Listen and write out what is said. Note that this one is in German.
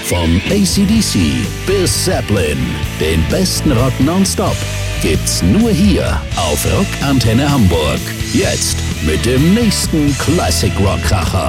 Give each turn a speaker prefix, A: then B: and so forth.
A: Vom AC/DC bis Zeppelin, den besten Rock nonstop gibt's nur hier auf Rockantenne Hamburg. Jetzt mit dem nächsten Classic Rock Kracher.